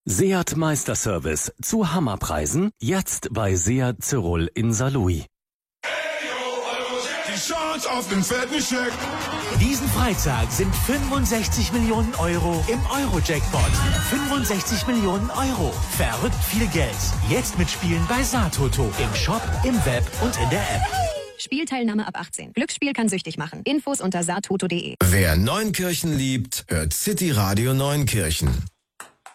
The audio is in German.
Seat Meisterservice zu Hammerpreisen, jetzt bei Seat Zyrol in Saarlouis. Die Chance auf den fetten Scheck. Diesen Freitag sind 65 Millionen Euro im Euro-Jackpot. 65 Millionen Euro. Verrückt viel Geld. Jetzt mitspielen bei Saartoto. Im Shop, im Web und in der App. Spielteilnahme ab 18. Glücksspiel kann süchtig machen. Infos unter saartoto.de. Wer Neunkirchen liebt, hört City Radio Neunkirchen.